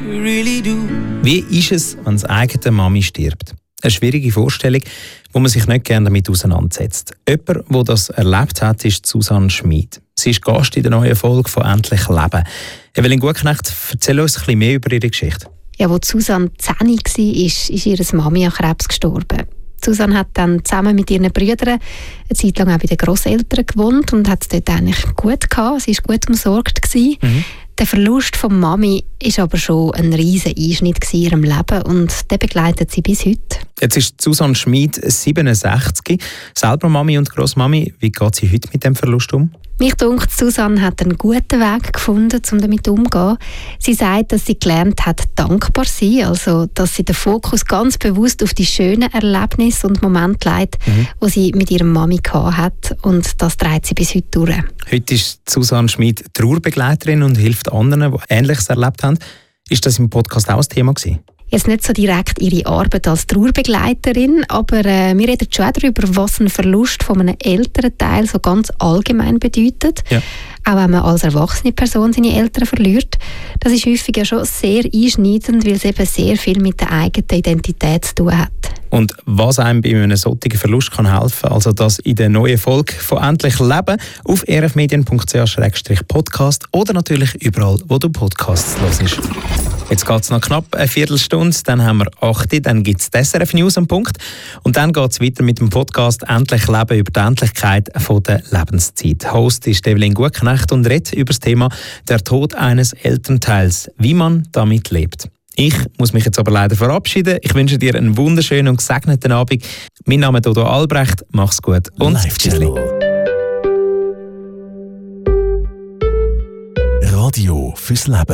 really do. Wie ist es, wenn das eigene Mami stirbt? Eine schwierige Vorstellung, wo man sich nicht gerne damit auseinandersetzt. Jemand, der das erlebt hat, ist Susanne Schmid. Sie ist Gast in der neuen Folge von «Endlich Leben». Evelyn Gutknecht, erzähl uns ein bisschen mehr über ihre Geschichte. Ja, als Susanne 10 war, ist ihre Mami an Krebs gestorben. Susanne hat dann zusammen mit ihren Brüdern eine Zeit lang auch bei den Grosseltern gewohnt und hat es dort eigentlich gut gehabt. Sie war gut umsorgt. Der Verlust von Mami war aber schon ein riesiger Einschnitt in ihrem Leben und der begleitet sie bis heute. Jetzt ist Susanne Schmid 67, selber Mami und Grossmami. Wie geht sie heute mit dem Verlust um? Mich denkt, Susanne hat einen guten Weg gefunden, um damit umzugehen. Sie sagt, dass sie gelernt hat, dankbar zu sein, also dass sie den Fokus ganz bewusst auf die schönen Erlebnisse und Momente legt, die sie mit ihrer Mami hatte. Und das trägt sie bis heute durch. Heute ist Susanne Schmid Trauerbegleiterin und hilft anderen, die Ähnliches erlebt haben. Ist das im Podcast auch ein Thema gewesen? Jetzt nicht so direkt ihre Arbeit als Trauerbegleiterin, aber wir reden schon darüber, was ein Verlust von einem älteren Teil so ganz allgemein bedeutet. Ja. Auch wenn man als erwachsene Person seine Eltern verliert. Das ist häufig ja schon sehr einschneidend, weil es eben sehr viel mit der eigenen Identität zu tun hat. Und was einem bei einem solchen Verlust kann helfen, also das in der neuen Folge von «Endlich Leben» auf rfmedien.ch/podcast oder natürlich überall, wo du Podcasts hörst. Jetzt geht es noch knapp eine Viertelstunde, dann haben wir 8, dann gibt es die SRF News am Punkt und dann geht es weiter mit dem Podcast «Endlich Leben» über die Endlichkeit von der Lebenszeit. Host ist Evelyn Gutknecht und redet über das Thema «Der Tod eines Elternteils», wie man damit lebt. Ich muss mich jetzt aber leider verabschieden. Ich wünsche dir einen wunderschönen und gesegneten Abend. Mein Name ist Dodo Albrecht. Mach's gut und tschüss. Radio fürs Leben.